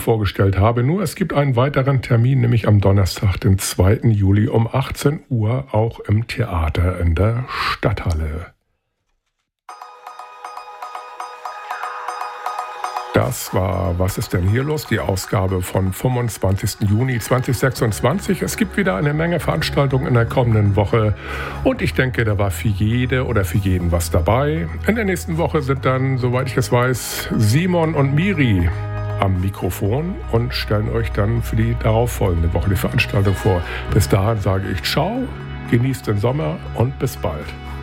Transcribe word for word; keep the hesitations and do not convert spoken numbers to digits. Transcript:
vorgestellt habe. Nur es gibt einen weiteren Termin, nämlich am Donnerstag, den zweiten Juli um achtzehn Uhr, auch im Theater in der Stadthalle. Das war Was ist denn hier los? Die Ausgabe von fünfundzwanzigsten Juni zweitausendsechsundzwanzig. Es gibt wieder eine Menge Veranstaltungen in der kommenden Woche und ich denke, da war für jede oder für jeden was dabei. In der nächsten Woche sind dann, soweit ich es weiß, Simon und Miri am Mikrofon und stellen euch dann für die darauffolgende Woche die Veranstaltung vor. Bis dahin sage ich Ciao, genießt den Sommer und bis bald.